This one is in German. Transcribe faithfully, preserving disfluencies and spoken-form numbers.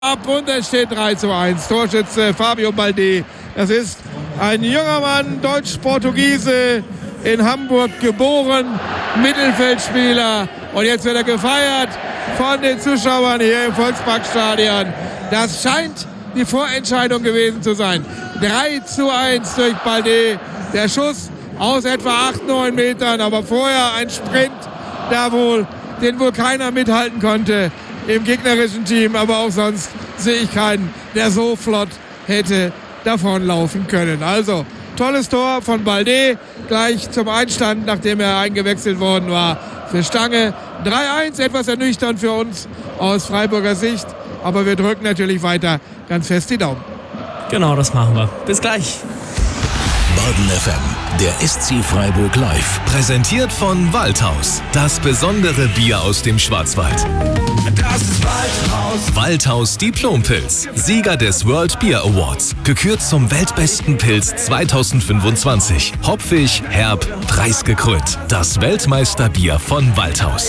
ab und es steht drei zu eins. Torschütze Fabio Baldi. Das ist ein junger Mann, Deutsch-Portugiese, in Hamburg geboren, Mittelfeldspieler. Und jetzt wird er gefeiert von den Zuschauern hier im Volksparkstadion. Das scheint die Vorentscheidung gewesen zu sein. drei zu eins durch Baldi. Der Schuss aus etwa acht, neun Metern, aber vorher ein Sprint, da wohl, den wohl keiner mithalten konnte im gegnerischen Team. Aber auch sonst sehe ich keinen, der so flott hätte davonlaufen können. Also, tolles Tor von Baldi, gleich zum Einstand, nachdem er eingewechselt worden war für Stange. drei eins, etwas ernüchternd für uns aus Freiburger Sicht, aber wir drücken natürlich weiter ganz fest die Daumen. Genau, das machen wir. Bis gleich. Baden F M, der S C Freiburg Live. Präsentiert von Waldhaus. Das besondere Bier aus dem Schwarzwald. Das ist Waldhaus. Waldhaus Diplompilz. Sieger des World Beer Awards. Gekürt zum weltbesten Pilz zweitausendfünfundzwanzig. Hopfig, herb, preisgekrönt. Das Weltmeisterbier von Waldhaus.